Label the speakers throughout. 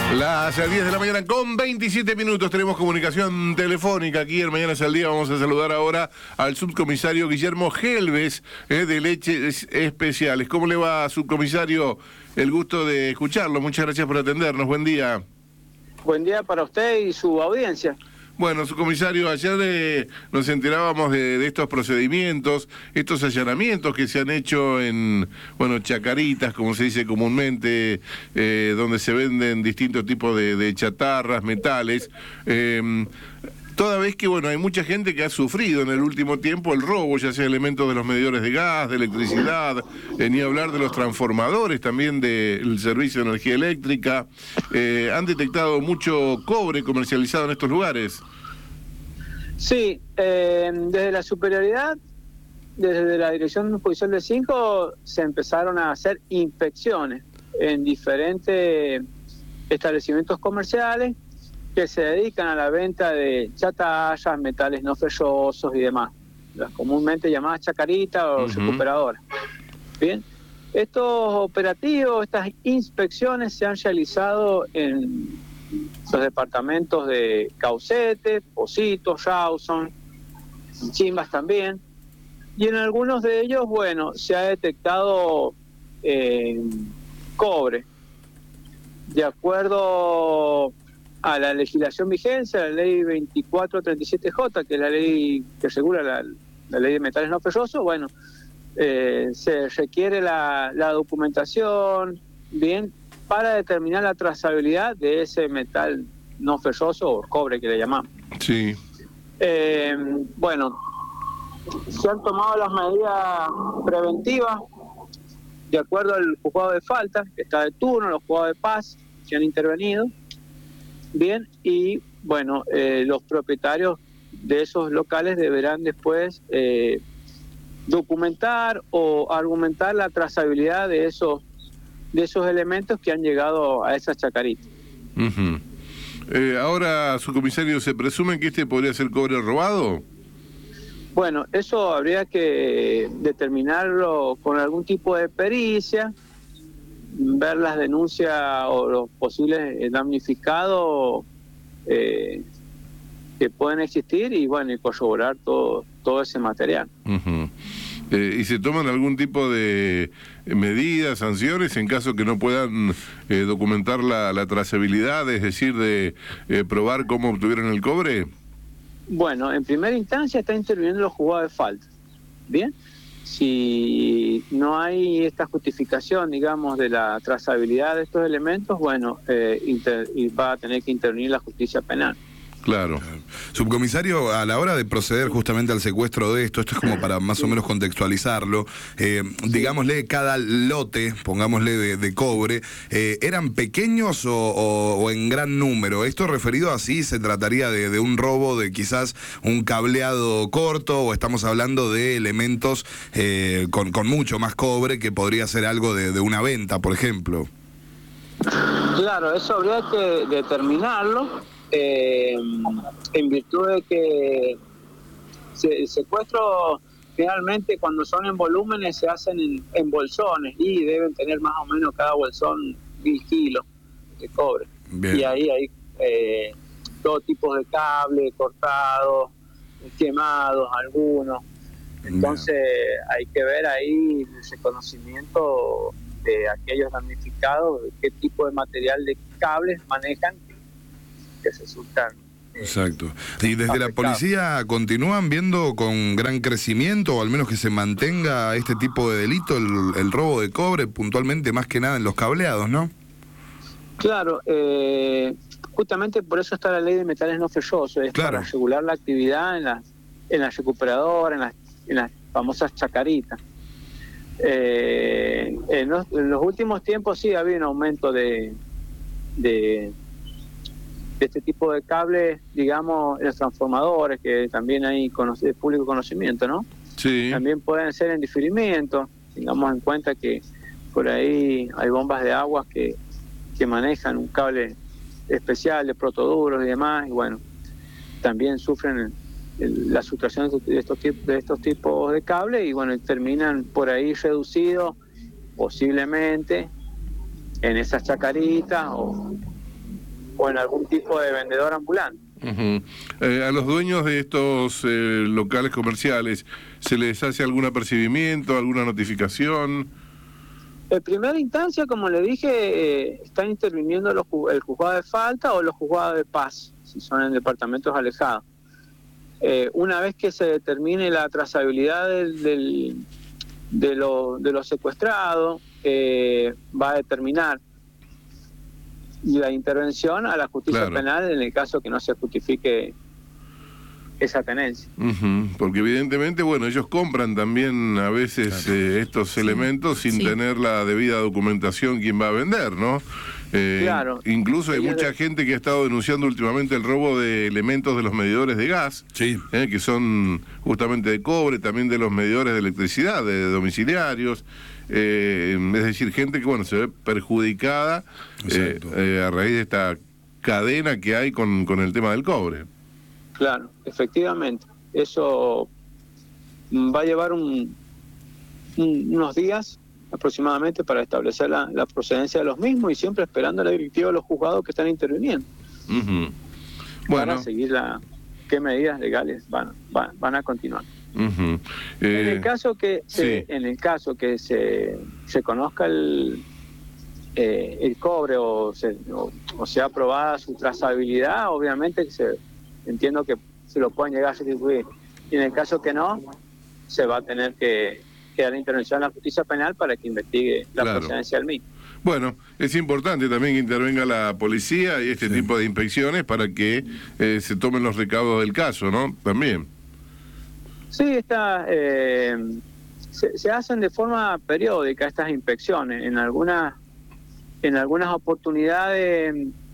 Speaker 1: Las 10 de la mañana con 27 minutos tenemos comunicación telefónica aquí en Mañana es el Día. Vamos a saludar ahora al subcomisario Guillermo Gelbes de Leches Especiales. ¿Cómo le va, subcomisario? El gusto de escucharlo. Muchas gracias por atendernos. Buen día.
Speaker 2: Buen día para usted y su audiencia.
Speaker 1: Bueno, subcomisario, ayer nos enterábamos de estos procedimientos, estos allanamientos que se han hecho en, chacaritas, como se dice comúnmente, donde se venden distintos tipos de chatarras, metales. Toda vez que, hay mucha gente que ha sufrido en el último tiempo el robo, ya sea elementos de los medidores de gas, de electricidad, ni hablar de los transformadores también del servicio de energía eléctrica. ¿Han detectado mucho cobre comercializado en estos lugares?
Speaker 2: Sí, desde la superioridad, desde la Dirección Judicial de 5, se empezaron a hacer inspecciones en diferentes establecimientos comerciales que se dedican a la venta de chatarras, metales no ferrosos y demás, las comúnmente llamadas chacaritas o recuperadoras. Bien, estos operativos, estas inspecciones se han realizado en los departamentos de Caucete, Positos, Rawson, Chimbas también, y en algunos de ellos, se ha detectado cobre. De acuerdo a la legislación vigencia, la ley 2437J, que es la ley que regula la ley de metales no ferrosos, se requiere la documentación, bien, para determinar la trazabilidad de ese metal no ferroso o cobre que le llamamos.
Speaker 1: Sí.
Speaker 2: Se han tomado las medidas preventivas de acuerdo al juzgado de falta, que está de turno, los juzgados de paz que han intervenido. Bien, y los propietarios de esos locales deberán después documentar o argumentar la trazabilidad de esos elementos que han llegado a esas chacaritas.
Speaker 1: Ahora, subcomisario, ¿se presume que este podría ser cobre robado?
Speaker 2: Eso habría que determinarlo con algún tipo de pericia, ver las denuncias o los posibles damnificados que pueden existir y corroborar todo ese material.
Speaker 1: ¿Y se toman algún tipo de medidas, sanciones en caso que no puedan documentar la trazabilidad, es decir, de probar cómo obtuvieron el cobre?
Speaker 2: En primera instancia está interviniendo los juzgados de falta. Bien, si no hay esta justificación, digamos, de la trazabilidad de estos elementos, va a tener que intervenir la justicia penal.
Speaker 1: Claro.
Speaker 3: Subcomisario, a la hora de proceder justamente al secuestro de esto es como para más o menos contextualizarlo, digámosle, cada lote, pongámosle de cobre, ¿eran pequeños o en gran número? Esto referido así, ¿se trataría de un robo de quizás un cableado corto o estamos hablando de elementos con mucho más cobre que podría ser algo de una venta, por ejemplo?
Speaker 2: Claro, eso habría que determinarlo. En virtud de que el secuestro realmente cuando son en volúmenes se hacen en bolsones y deben tener más o menos cada bolsón 1000 kilos de cobre. Bien. Y ahí hay todo tipo de cable cortados, quemados algunos. Entonces hay que ver ahí el reconocimiento de aquellos damnificados, de qué tipo de material de cables manejan que resultan.
Speaker 3: Exacto. ¿Y desde afectados? La policía continúan viendo con gran crecimiento, o al menos que se mantenga este tipo de delito, el robo de cobre, puntualmente más que nada en los cableados, ¿no?
Speaker 2: Claro, justamente por eso está la ley de metales no ferrosos, es para regular la actividad en las recuperadoras, en las famosas chacaritas. En los últimos tiempos sí ha habido un aumento de este tipo de cables, digamos, los transformadores, que también hay público conocimiento, ¿no?
Speaker 1: Sí.
Speaker 2: También pueden ser en diferimiento. Tengamos en cuenta que por ahí hay bombas de agua que manejan un cable especial de protoduros y demás, y también sufren la sustracción de estos tipos de cables y terminan por ahí reducidos posiblemente en esas chacaritas o en algún tipo de vendedor ambulante.
Speaker 1: A los dueños de estos locales comerciales, ¿se les hace algún apercibimiento, alguna notificación?
Speaker 2: En primera instancia, como le dije, están interviniendo el juzgado de falta o los juzgados de paz, si son en departamentos alejados. Una vez que se determine la trazabilidad de los secuestrados, va a determinar la intervención a la justicia penal en el caso que no se justifique esa tenencia.
Speaker 1: Porque evidentemente, bueno, ellos compran también a veces estos elementos sin tener la debida documentación quien va a vender, ¿no? Incluso hay mucha gente que ha estado denunciando últimamente el robo de elementos de los medidores de gas, que son justamente de cobre, también de los medidores de electricidad, de domiciliarios. Es decir, gente que, bueno, se ve perjudicada a raíz de esta cadena que hay con el tema del cobre.
Speaker 2: Claro, efectivamente. Eso va a llevar unos días aproximadamente para establecer la procedencia de los mismos y siempre esperando la directiva de los juzgados que están interviniendo. Para seguir qué medidas legales van a continuar. En el caso que se conozca el cobre o sea aprobada su trazabilidad, obviamente que entiendo que se lo pueden llegar a sustituir. Y en el caso que no, se va a tener que dar intervención a la justicia penal para que investigue la procedencia del mismo.
Speaker 1: Bueno, es importante también que intervenga la policía y este tipo de inspecciones para que se tomen los recaudos del caso, ¿no? También.
Speaker 2: Sí, se hacen de forma periódica estas inspecciones. En algunas oportunidades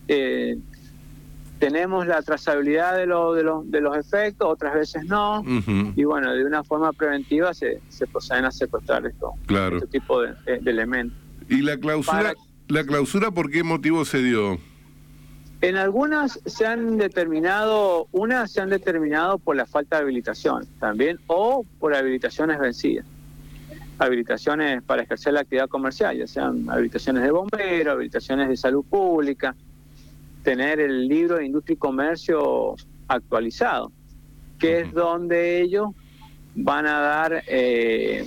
Speaker 2: tenemos la trazabilidad de los efectos, otras veces no, y bueno, de una forma preventiva se proceden a secuestrar este tipo de elementos.
Speaker 1: ¿Y la clausura por qué motivo se dio?
Speaker 2: En algunas se han determinado por la falta de habilitación también, o por habilitaciones vencidas. Habilitaciones para ejercer la actividad comercial, ya sean habilitaciones de bomberos, habilitaciones de salud pública, tener el libro de industria y comercio actualizado, que es donde ellos van a dar el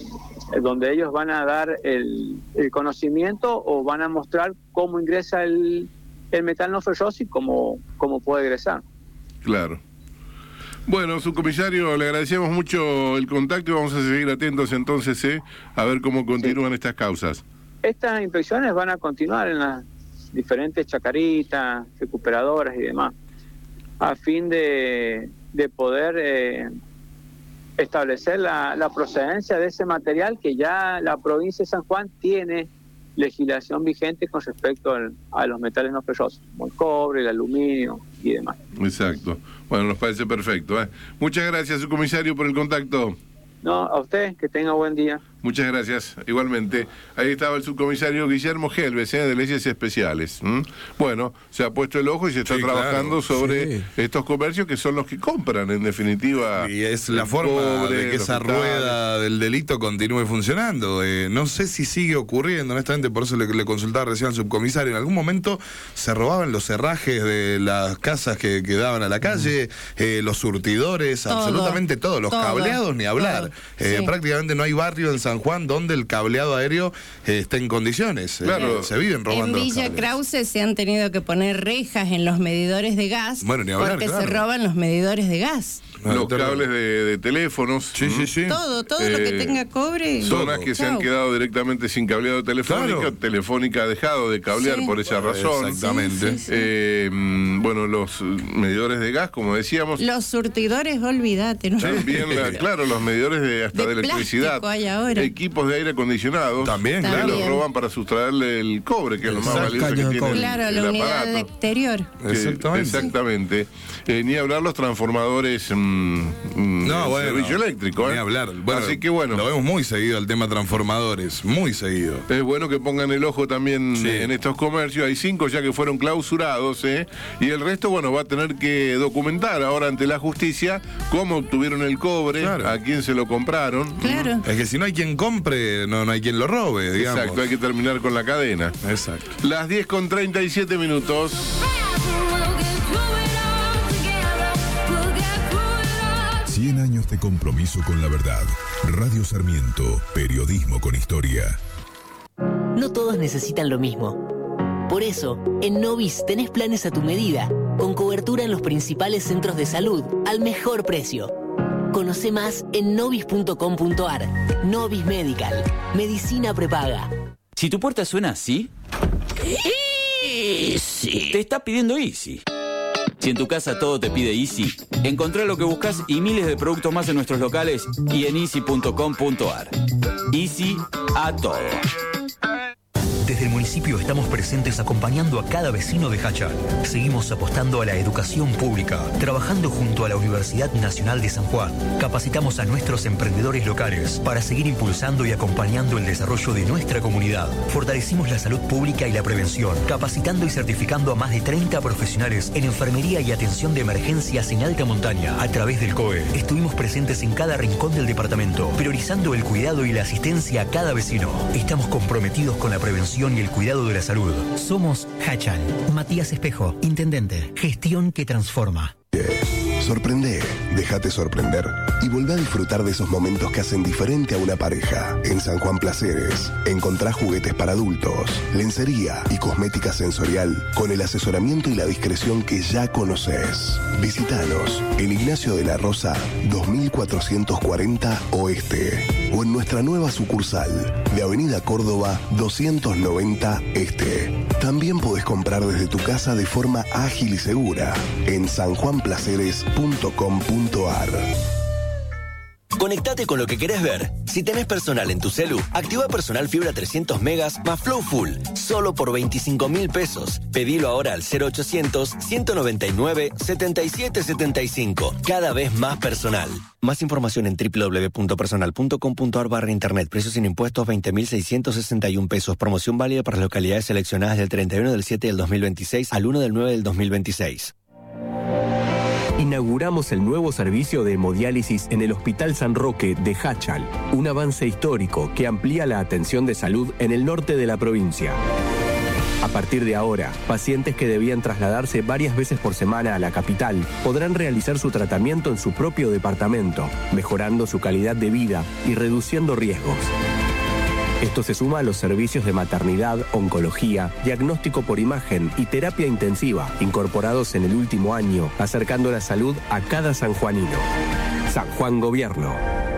Speaker 2: conocimiento o van a mostrar cómo ingresa el metal no ferroso y cómo puede egresar.
Speaker 1: Claro. Bueno, subcomisario, le agradecemos mucho el contacto y vamos a seguir atentos entonces a ver cómo continúan estas causas. Estas
Speaker 2: inspecciones van a continuar en las diferentes chacaritas, recuperadoras y demás, a fin de poder establecer la procedencia de ese material que ya la provincia de San Juan tiene legislación vigente con respecto a los metales no ferrosos, como el cobre, el aluminio y demás.
Speaker 1: Exacto. Bueno, nos parece perfecto. Muchas gracias, subcomisario, por el contacto.
Speaker 2: No, a usted, que tenga buen día.
Speaker 1: Muchas gracias, igualmente. Ahí estaba el subcomisario Guillermo Gelbes, de Leyes Especiales. Bueno, se ha puesto el ojo y se está trabajando sobre estos comercios que son los que compran, en definitiva.
Speaker 3: Y es la forma de que esa rueda del delito continúe funcionando. No sé si sigue ocurriendo, honestamente, por eso le consultaba recién al subcomisario. En algún momento se robaban los herrajes de las casas que daban a la calle, los surtidores, absolutamente todo, los cableados ni hablar. Prácticamente no hay barrio en San Juan donde el cableado aéreo esté en condiciones. Se viven robando.
Speaker 4: En Villa Krause se han tenido que poner rejas en los medidores de gas
Speaker 3: ni hablar,
Speaker 4: porque se roban los medidores de gas.
Speaker 1: Los cables de teléfonos.
Speaker 4: Todo lo que tenga cobre.
Speaker 1: Zonas que se han quedado directamente sin cableado telefónico. Telefónica ha dejado de cablear por esa razón.
Speaker 3: Exactamente.
Speaker 1: Bueno, los medidores de gas, como decíamos.
Speaker 4: Los surtidores, olvídate. ¿No?
Speaker 1: También, los medidores de electricidad.
Speaker 4: Hay ahora.
Speaker 1: Equipos de aire acondicionado.
Speaker 3: También.
Speaker 1: Que los roban para sustraerle el cobre, que es lo más valioso que tiene
Speaker 4: la unidad del exterior.
Speaker 1: Exactamente. Ni hablar los transformadores servicio eléctrico.
Speaker 3: Ni hablar.
Speaker 1: Así que bueno.
Speaker 3: Lo vemos muy seguido el tema transformadores, muy seguido.
Speaker 1: Es bueno que pongan el ojo también en estos comercios. Hay 5 ya que fueron clausurados, y el resto, va a tener que documentar ahora ante la justicia cómo obtuvieron el cobre, a quién se lo compraron.
Speaker 4: Claro.
Speaker 3: Es que si no hay quien compre, no hay quien lo robe, digamos.
Speaker 1: Exacto, hay que terminar con la cadena.
Speaker 3: Exacto.
Speaker 1: Las 10:37.
Speaker 5: 100 años de compromiso con la verdad. Radio Sarmiento, periodismo con historia.
Speaker 6: No todos necesitan lo mismo. Por eso, en Novis tenés planes a tu medida, con cobertura en los principales centros de salud, al mejor precio. Conoce más en novis.com.ar. Novis Medical. Medicina prepaga.
Speaker 7: Si tu puerta suena así, Easy. Te está pidiendo Easy. Si en tu casa todo te pide Easy, encontrá lo que buscas y miles de productos más en nuestros locales y en easy.com.ar. Easy a todo.
Speaker 8: Desde el municipio estamos presentes acompañando a cada vecino de Hachal. Seguimos apostando a la educación pública, trabajando junto a la Universidad Nacional de San Juan. Capacitamos a nuestros emprendedores locales para seguir impulsando y acompañando el desarrollo de nuestra comunidad. Fortalecimos la salud pública y la prevención, capacitando y certificando a más de 30 profesionales en enfermería y atención de emergencias en alta montaña. A través del COE, estuvimos presentes en cada rincón del departamento, priorizando el cuidado y la asistencia a cada vecino. Estamos comprometidos con la prevención y el cuidado de la salud. Somos Hachal. Matías Espejo, intendente. Gestión que transforma.
Speaker 9: Sorprende, déjate sorprender y volvé a disfrutar de esos momentos que hacen diferente a una pareja. En San Juan Placeres encontrás juguetes para adultos, lencería y cosmética sensorial con el asesoramiento y la discreción que ya conoces. Visítanos en Ignacio de la Rosa 2440 Oeste o en nuestra nueva sucursal de Avenida Córdoba 290 Este. También podés comprar desde tu casa de forma ágil y segura en sanjuanplaceres.com.ar.
Speaker 10: Conectate con lo que querés ver. Si tenés personal en tu celu, activa Personal Fibra 300 megas más Flow Full, solo por 25.000 pesos. Pedilo ahora al 0800-199-7775. Cada vez más personal. Más información en www.personal.com.ar/internet. Precios sin impuestos 20.661 pesos. Promoción válida para las localidades seleccionadas del 31 del 7 del 2026 al 1 del 9 del 2026.
Speaker 11: Inauguramos el nuevo servicio de hemodiálisis en el Hospital San Roque de Hachal, un avance histórico que amplía la atención de salud en el norte de la provincia. A partir de ahora, pacientes que debían trasladarse varias veces por semana a la capital podrán realizar su tratamiento en su propio departamento, mejorando su calidad de vida y reduciendo riesgos. Esto se suma a los servicios de maternidad, oncología, diagnóstico por imagen y terapia intensiva, incorporados en el último año, acercando la salud a cada sanjuanino. San Juan Gobierno.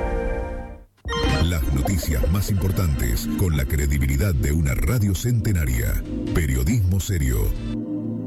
Speaker 5: Las noticias más importantes con la credibilidad de una radio centenaria. Periodismo serio.